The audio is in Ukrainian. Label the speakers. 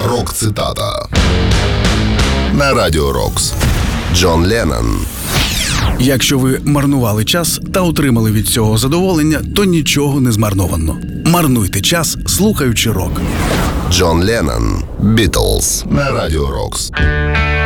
Speaker 1: Рок-цитата на Радіо Рокс. Джон Леннон.
Speaker 2: Якщо ви марнували час та отримали від цього задоволення, то нічого не змарновано. Марнуйте час, слухаючи рок.
Speaker 1: Джон Леннон. Бітлз на Радіо Рокс.